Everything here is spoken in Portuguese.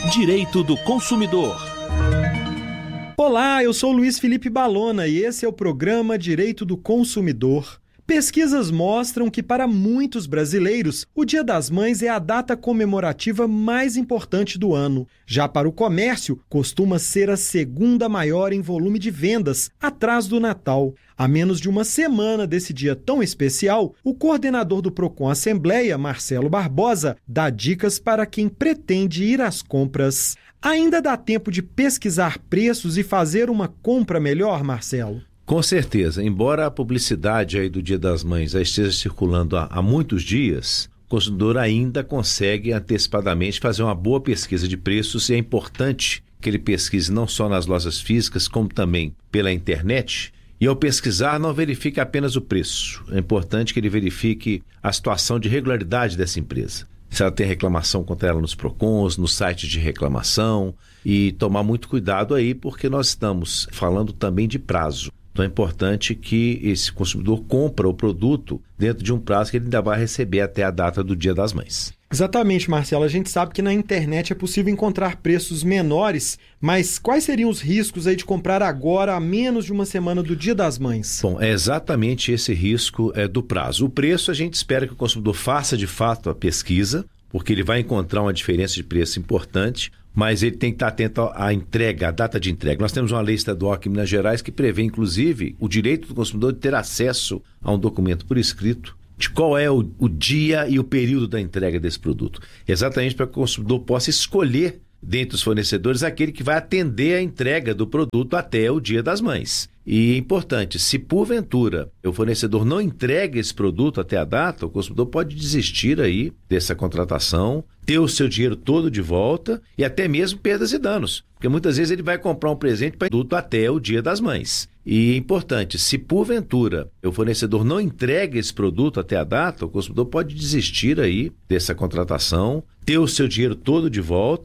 Direito do Consumidor. Olá, eu sou Luiz Felipe Balona e esse é o programa Direito do Consumidor. Pesquisas mostram que para muitos brasileiros, o Dia das Mães é a data comemorativa mais importante do ano. Já para o comércio, costuma ser a segunda maior em volume de vendas, atrás do Natal. A menos de uma semana desse dia tão especial, o coordenador do Procon Assembleia, Marcelo Barbosa, dá dicas para quem pretende ir às compras. Ainda dá tempo de pesquisar preços e fazer uma compra melhor, Marcelo? Com certeza, embora a publicidade aí do Dia das Mães já esteja circulando há muitos dias, o consumidor ainda consegue antecipadamente fazer uma boa pesquisa de preços e é importante que ele pesquise não só nas lojas físicas, como também pela internet. E ao pesquisar, não verifique apenas o preço. É importante que ele verifique a situação de regularidade dessa empresa. Se ela tem reclamação contra ela nos Procons, no site de reclamação, e tomar muito cuidado aí, porque nós estamos falando também de prazo. Então é importante que esse consumidor compre o produto dentro de um prazo que ele ainda vai receber até a data do Dia das Mães. Exatamente, Marcelo. A gente sabe que na internet é possível encontrar preços menores, mas quais seriam os riscos aí de comprar agora, a menos de uma semana do Dia das Mães? Bom, é exatamente esse risco do prazo. O preço, a gente espera que o consumidor faça de fato a pesquisa, porque ele vai encontrar uma diferença de preço importante, mas ele tem que estar atento à entrega, à data de entrega. Nós temos uma lei estadual aqui em Minas Gerais que prevê, inclusive, o direito do consumidor de ter acesso a um documento por escrito de qual é o dia e o período da entrega desse produto. Exatamente para que o consumidor possa escolher, dentre os fornecedores, aquele que vai atender a entrega do produto até o Dia das Mães. E é importante, se porventura o fornecedor não entrega esse produto até a data, o consumidor pode desistir aí dessa contratação, ter o seu dinheiro todo de volta e até mesmo perdas e danos. Porque muitas vezes ele vai comprar um presente para o produto até o Dia das Mães. E é importante, se porventura o fornecedor não entrega esse produto até a data, o consumidor pode desistir aí dessa contratação, ter o seu dinheiro todo de volta